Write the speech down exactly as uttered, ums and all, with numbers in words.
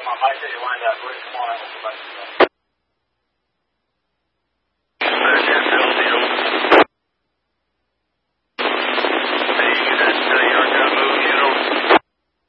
I might say you wind up. Come on,